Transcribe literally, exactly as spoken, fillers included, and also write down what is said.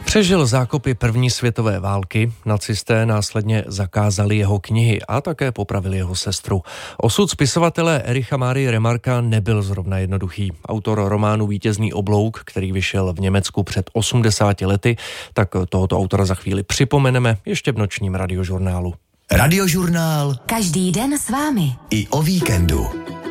Přežil zákopy první světové války, nacisté následně zakázali jeho knihy a také popravili jeho sestru. Osud spisovatele Ericha Márie Remarquea nebyl zrovna jednoduchý. Autor románu Vítězný oblouk, který vyšel v Německu před osmdesáti lety, tak tohoto autora za chvíli připomeneme ještě v nočním radiožurnálu. Radiožurnál. Každý den s vámi. I o víkendu.